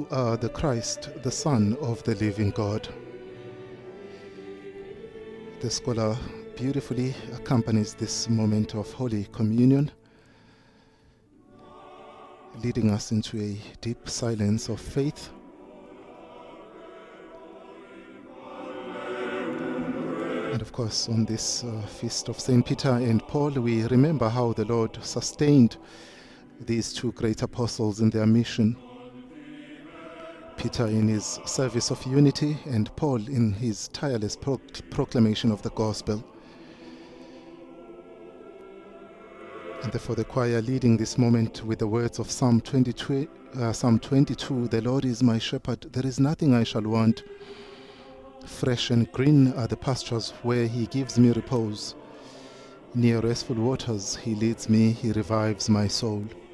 are the Christ, the Son of the living God. The scholar beautifully accompanies this moment of Holy Communion, leading us into a deep silence of faith. And of course, on this feast of St. Peter and Paul, we remember how the Lord sustained these two great apostles in their mission. Peter in his service of unity, and Paul in his tireless proclamation of the gospel. And therefore the choir leading this moment with the words of Psalm 22, the Lord is my shepherd, there is nothing I shall want. Fresh and green are the pastures where he gives me repose. Near restful waters he leads me, he revives my soul.